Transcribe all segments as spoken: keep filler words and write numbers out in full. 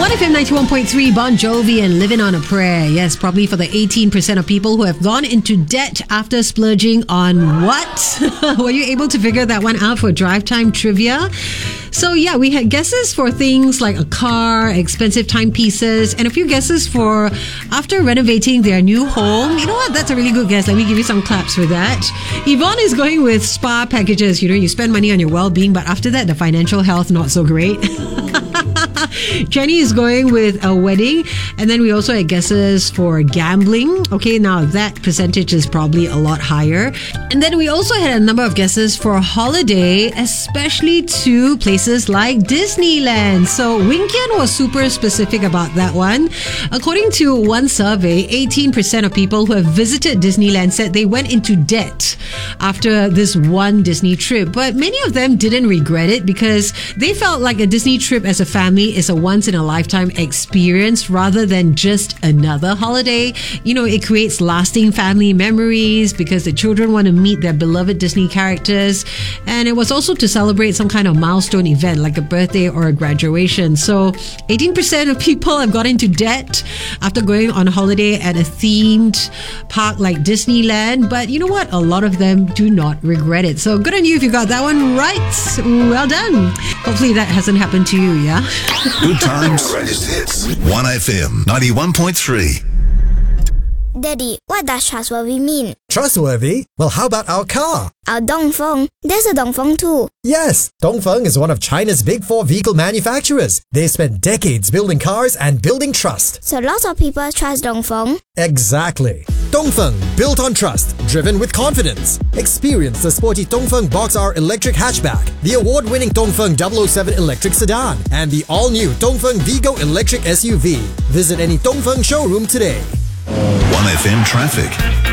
one F M ninety-one point three, Bon Jovi and Living on a Prayer. Yes, probably for the eighteen percent of people who have gone into debt after splurging on what? Were you able to figure that one out for Drive Time Trivia? So yeah, we had guesses for things like a car, expensive timepieces, and a few guesses for after renovating their new home. You know what? That's a really good guess. Let me give you some claps for that. Yvonne is going with spa packages. You know, you spend money on your well-being, but after that, the financial health not so great. Jenny is going with a wedding, and then we also had guesses for gambling. Okay, now that percentage is probably a lot higher. And then we also had a number of guesses for holiday, especially to places like Disneyland. So Winkian was super specific about that one. According to one survey, eighteen percent of people who have visited Disneyland said they went into debt after this one Disney trip. But many of them didn't regret it because they felt like a Disney trip as a family is a once-in-a-lifetime experience rather than just another holiday. You know, it creates lasting family memories because the children want to meet their beloved Disney characters. And it was also to celebrate some kind of milestone event like a birthday or a graduation. So eighteen percent of people have got into debt after going on holiday at a themed park like Disneyland. But you know what? A lot of them do not regret it. So good on you if you got that one right. Well done. Hopefully that hasn't happened to you, yeah? Good times. Greatest hits. one F M ninety-one point three. Daddy, what does trustworthy mean? Trustworthy? Well, how about our car? Our Dongfeng. There's a Dongfeng too. Yes, Dongfeng is one of China's big four vehicle manufacturers. They spent decades building cars and building trust. So lots of people trust Dongfeng? Exactly. Dongfeng, built on trust, driven with confidence. Experience the sporty Dongfeng Box R electric hatchback, the award-winning Dongfeng double oh seven electric sedan, and the all-new Dongfeng Vigo electric S U V. Visit any Dongfeng showroom today. one F M traffic.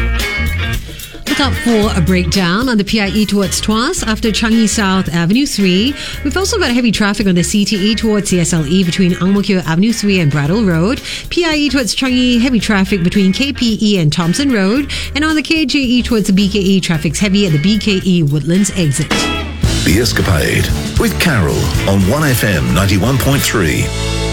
Look out for a breakdown on the P I E towards Tuas after Changi South Avenue three. We've also got heavy traffic on the C T E towards C S L E between Ang Mo Kio Avenue three and Brattle Road. P I E towards Changi, heavy traffic between K P E and Thompson Road. And on the K J E towards the B K E, traffic's heavy at the B K E Woodlands exit. The Escapade with Carol on one F M ninety-one point three.